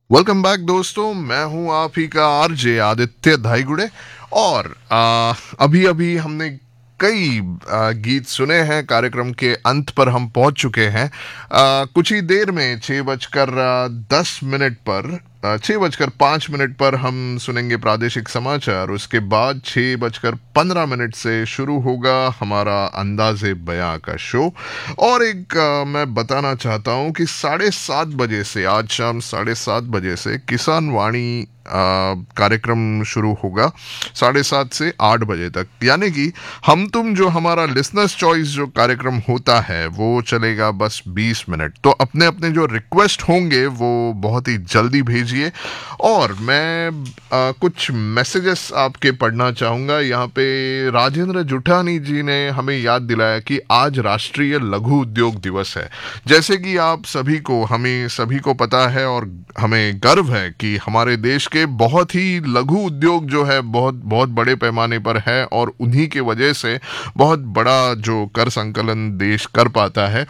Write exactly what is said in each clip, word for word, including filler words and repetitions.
Welcome back दोस्तों, मैं हूं आप ही का आरजे आदित्य धाईगुड़े। और आ, अभी अभी हमने कई आ, गीत सुने हैं। कार्यक्रम के अंत पर हम पहुंच चुके हैं। आ, कुछ ही देर में छः बजकर आ, दस मिनट पर आ, छः बजकर पाँच मिनट पर हम सुनेंगे प्रादेशिक समाचार। उसके बाद छः बजकर पंद्रह मिनट से शुरू होगा हमारा अंदाजे बयां का शो। और एक आ, मैं बताना चाहता हूं कि साढ़े सात बजे से, आज शाम साढ़े सात बजे से किसान वाणी आ, कार्यक्रम शुरू होगा। साढ़े सात से आठ बजे तक, यानी कि हम तुम जो हमारा लिसनर्स चॉइस जो कार्यक्रम होता है वो चलेगा बस बीस मिनट। तो अपने अपने जो रिक्वेस्ट होंगे वो बहुत ही जल्दी भेजिए। और मैं आ, कुछ मैसेजेस आपके पढ़ना चाहूँगा। यहाँ पे राजेंद्र जुठानी जी ने हमें याद दिलाया कि आज राष्ट्रीय लघु उद्योग दिवस है। जैसे कि आप सभी को, हमें सभी को पता है और हमें गर्व है कि हमारे देश के बहुत ही लघु उद्योग जो है बहुत बहुत बड़े पैमाने पर है, और उन्हीं के वजह से बहुत बड़ा जो कर संकलन देश कर पाता है।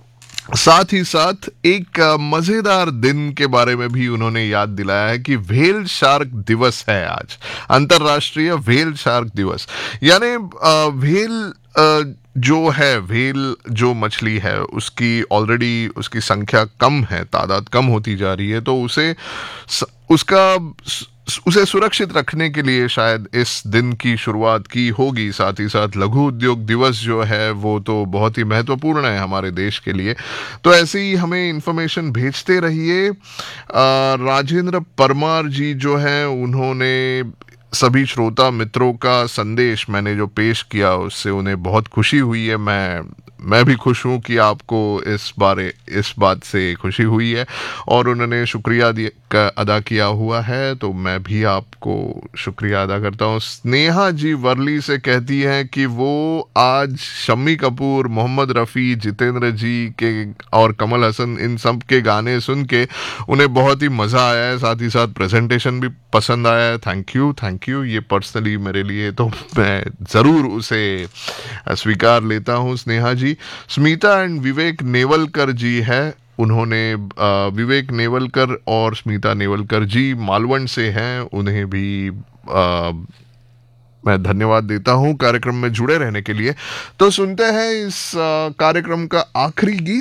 साथ ही साथ एक अ, मजेदार दिन के बारे में भी उन्होंने याद दिलाया है कि व्हेल शार्क दिवस है आज, अंतरराष्ट्रीय व्हेल शार्क दिवस। यानी अ, व्हेल अ, जो है, व्हेल जो मछली है उसकी ऑलरेडी उसकी संख्या कम है, तादाद कम होती जा रही है। तो उसे स, उसका उसे सुरक्षित रखने के लिए शायद इस दिन की शुरुआत की होगी। साथ ही साथ लघु उद्योग दिवस जो है वो तो बहुत ही महत्वपूर्ण है हमारे देश के लिए। तो ऐसे ही हमें इंफॉर्मेशन भेजते रहिए। अ, राजेंद्र परमार जी जो हैं, उन्होंने सभी श्रोता मित्रों का संदेश मैंने जो पेश किया उससे उन्हें बहुत खुशी हुई है। मैं मैं भी खुश हूँ कि आपको इस बारे इस बात से खुशी हुई है और उन्होंने शुक्रिया दिया का अदा किया हुआ है। तो मैं भी आपको शुक्रिया अदा करता हूँ। स्नेहा जी वर्ली से कहती हैं कि वो आज शम्मी कपूर, मोहम्मद रफ़ी, जितेंद्र जी के और कमल हसन, इन सब के गाने सुन के उन्हें बहुत ही मज़ा आया है। साथ ही साथ प्रेजेंटेशन भी पसंद आया है। थैंक यू थैंक यू ये पर्सनली मेरे लिए तो मैं ज़रूर उसे स्वीकार लेता हूँ स्नेहा जी। स्मिता एंड विवेक नेवलकर जी है, उन्होंने अ, विवेक नेवलकर और स्मिता नेवलकर जी मालवण से हैं, उन्हें भी अ, मैं धन्यवाद देता हूं कार्यक्रम में जुड़े रहने के लिए। तो सुनते हैं इस अ, कार्यक्रम का आखिरी गीत।